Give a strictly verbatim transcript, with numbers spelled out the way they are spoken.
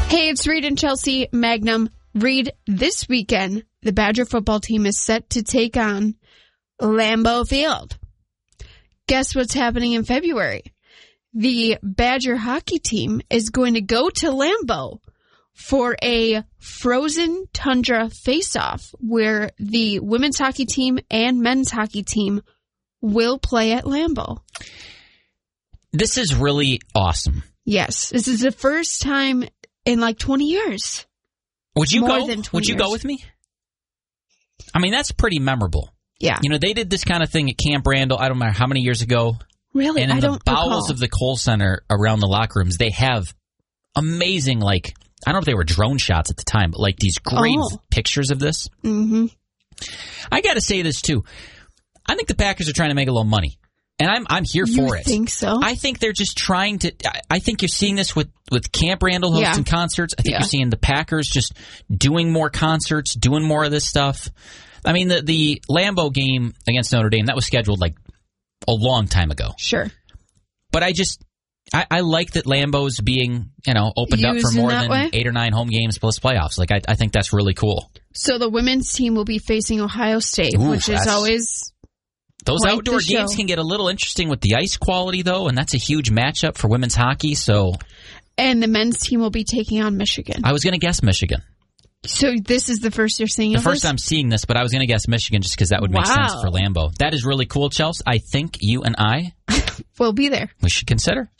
Hey, it's Reed and Chelsea Magnum. Reed, this weekend, the Badger football team is set to take on Lambeau Field. Guess what's happening in February? The Badger hockey team is going to go to Lambeau for a frozen tundra face-off where the women's hockey team and men's hockey team will play at Lambeau. This is really awesome. Yes, this is the first time in like twenty years. Would you More go? than twenty Would you years. go with me? I mean, that's pretty memorable. Yeah. You know, they did this kind of thing at Camp Randall, I don't know how many years ago. Really? And in I the don't bowels recall. of the Kohl Center around the locker rooms, they have amazing, like, I don't know if they were drone shots at the time, but like these great Oh. pictures of this. Mm-hmm. I got to say this, too. I think the Packers are trying to make a little money. And I'm I'm here You for it. think so? I think they're just trying to. I, I think you're seeing this with, with Camp Randall hosting Yeah. concerts. I think Yeah. you're seeing the Packers just doing more concerts, doing more of this stuff. I mean, the the Lambeau game against Notre Dame, that was scheduled like a long time ago. Sure. But I just I, I like that Lambeau's being you know opened up Used for in more that than way? eight or nine home games plus playoffs. Like I, I think that's really cool. So the women's team will be facing Ohio State, Ooh, which is that's- always Those Quite outdoor the show. games can get a little interesting with the ice quality, though, and that's a huge matchup for women's hockey. So and the men's team will be taking on Michigan. I was going to guess Michigan. So this is the first you're seeing The of first this? I'm seeing this, but I was going to guess Michigan just because that would make sense Wow. for Lambeau. That is really cool, Chelsea. I think you and I, We'll be there. we should consider.